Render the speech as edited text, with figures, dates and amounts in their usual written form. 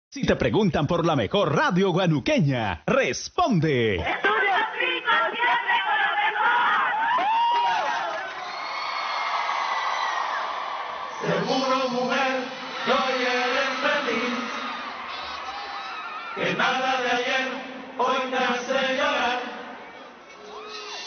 Si te preguntan por la mejor radio guanuqueña, responde. Estudios 5, siempre con lo mejor. Seguro, mujer, que hoy eres feliz, que nada de ayer hoy te hace